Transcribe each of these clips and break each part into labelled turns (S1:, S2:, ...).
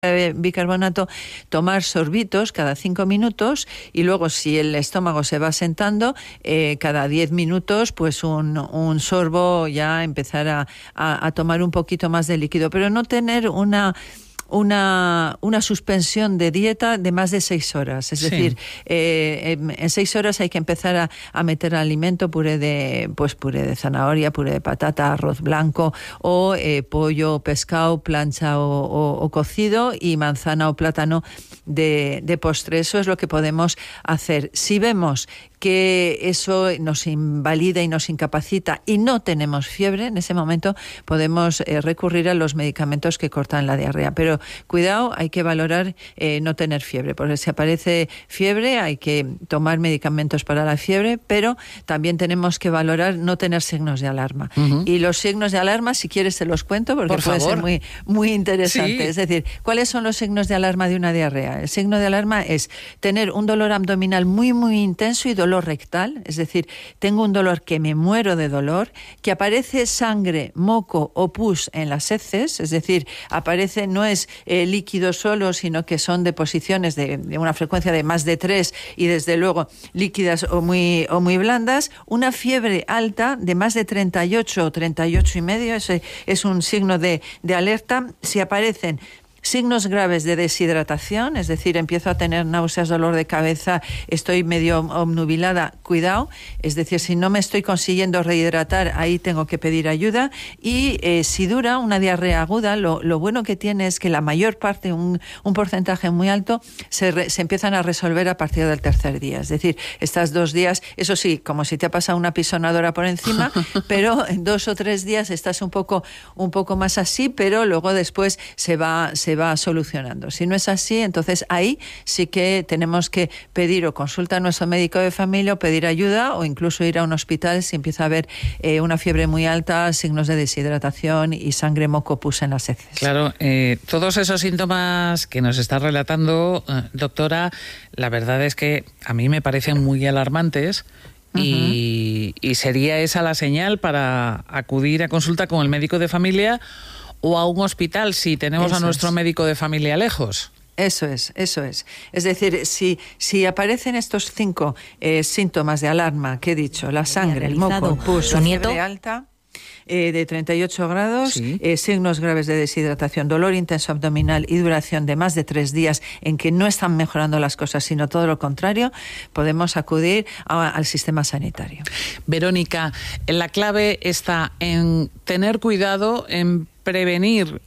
S1: de bicarbonato, tomar sorbitos cada 5 minutos y luego, si el estómago se va asentando, cada 10 minutos, pues un sorbo, ya empezar a tomar un poquito más de líquido, pero no tener una suspensión de dieta de más de 6 horas. Es decir, en 6 horas hay que empezar a meter alimento, puré de zanahoria, puré de patata, arroz blanco o pollo, pescado, plancha o cocido, y manzana o plátano de postre. Eso es lo que podemos hacer. Si vemos que eso nos invalida y nos incapacita y no tenemos fiebre, en ese momento podemos recurrir a los medicamentos que cortan la diarrea. Pero cuidado, hay que valorar no tener fiebre, porque si aparece fiebre hay que tomar medicamentos para la fiebre, pero también tenemos que valorar no tener signos de alarma. Uh-huh. Y los signos de alarma, si quieres te los cuento, porque puede ser muy, muy interesante. Sí. Es decir, ¿cuáles son los signos de alarma de una diarrea? El signo de alarma es tener un dolor abdominal muy, muy intenso y dolor rectal, es decir, tengo un dolor que me muero de dolor, que aparece sangre, moco o pus en las heces, es decir, aparece, no es líquido solo, sino que son deposiciones de una frecuencia de más de 3 y desde luego líquidas o muy blandas, una fiebre alta de más de 38 o 38,5, ese es un signo de alerta. Si aparecen signos graves de deshidratación, es decir, empiezo a tener náuseas, dolor de cabeza, estoy medio obnubilada, cuidado, es decir, si no me estoy consiguiendo rehidratar, ahí tengo que pedir ayuda. Y si dura una diarrea aguda, lo bueno que tiene es que la mayor parte, un porcentaje muy alto, se empiezan a resolver a partir del tercer día. Es decir, estas 2 días, eso sí, como si te ha pasado una pisonadora por encima, pero en 2 o 3 días estás un poco más así, pero luego después se va solucionando. Si no es así, entonces ahí sí que tenemos que pedir o consulta a nuestro médico de familia o pedir ayuda, o incluso ir a un hospital si empieza a haber una fiebre muy alta, signos de deshidratación y sangre, moco, pus en las heces.
S2: Claro, todos esos síntomas que nos está relatando, doctora, la verdad es que a mí me parecen muy alarmantes. Uh-huh. Y sería esa la señal para acudir a consulta con el médico de familia o a un hospital si tenemos a nuestro médico de familia lejos.
S1: Eso es. Es decir, si aparecen estos 5 síntomas de alarma que he dicho, la sangre, el moco, el pus, la fiebre alta, de 38 grados, sí. Signos graves de deshidratación, dolor intenso abdominal y duración de más de 3 días en que no están mejorando las cosas, sino todo lo contrario, podemos acudir al sistema sanitario.
S2: Verónica, la clave está en tener cuidado, en prevenir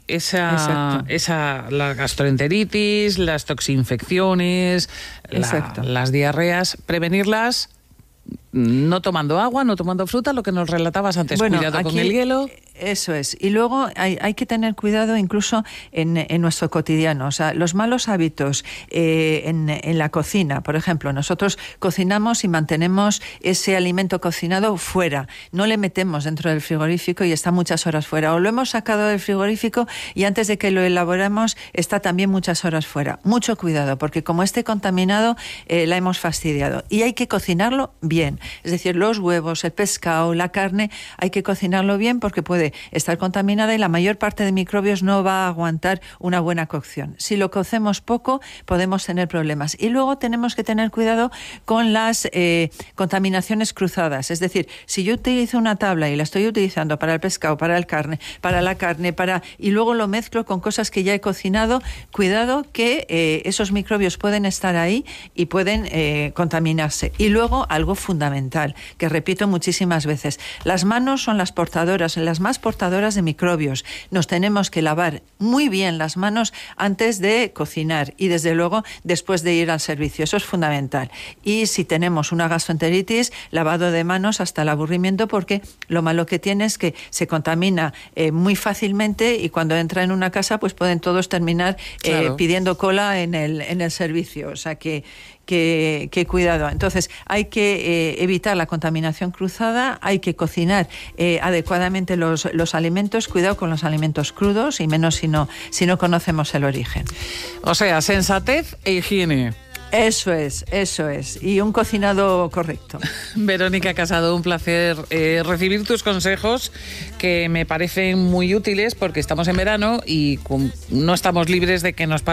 S2: la gastroenteritis, las toxinfecciones, las diarreas, prevenirlas no tomando agua, no tomando fruta, lo que nos relatabas antes, cuidado con el hielo.
S1: Eso es. Y luego hay que tener cuidado incluso en nuestro cotidiano. O sea, los malos hábitos en la cocina. Por ejemplo, nosotros cocinamos y mantenemos ese alimento cocinado fuera. No le metemos dentro del frigorífico y está muchas horas fuera. O lo hemos sacado del frigorífico y antes de que lo elaboremos está también muchas horas fuera. Mucho cuidado, porque como esté contaminado, la hemos fastidiado. Y hay que cocinarlo bien. Es decir, los huevos, el pescado, la carne, hay que cocinarlo bien porque puede estar contaminada y la mayor parte de microbios no va a aguantar una buena cocción. Si lo cocemos poco, podemos tener problemas. Y luego tenemos que tener cuidado con las contaminaciones cruzadas. Es decir, si yo utilizo una tabla y la estoy utilizando para el pescado, para la carne, y luego lo mezclo con cosas que ya he cocinado, cuidado que esos microbios pueden estar ahí y pueden contaminarse. Y luego, algo fundamental, que repito muchísimas veces, las manos son las más portadoras de microbios. Nos tenemos que lavar muy bien las manos antes de cocinar y desde luego después de ir al servicio. Eso es fundamental. Y si tenemos una gastroenteritis, lavado de manos hasta el aburrimiento, porque lo malo que tiene es que se contamina muy fácilmente y cuando entra en una casa pues pueden todos terminar pidiendo cola en el servicio. O sea que cuidado. Entonces hay que evitar la contaminación cruzada, hay que cocinar adecuadamente los alimentos, cuidado con los alimentos crudos y menos si no conocemos el origen.
S2: O sea, sensatez e higiene.
S1: Eso es. Y un cocinado correcto.
S2: Verónica Casado, un placer recibir tus consejos, que me parecen muy útiles porque estamos en verano y no estamos libres de que nos